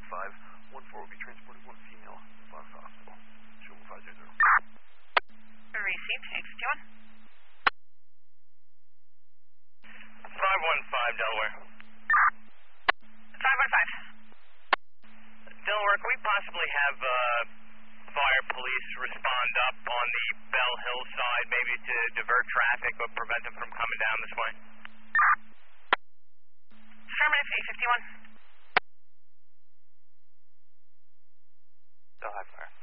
514 will be transporting one female to Fox Hospital. Show 500. Received. 851. 515 Delaware. 515. Delaware, can we possibly have fire police respond up on the Bell Hill side, maybe to divert traffic or prevent them from coming down this way? Affirmative. 851. Still high fire.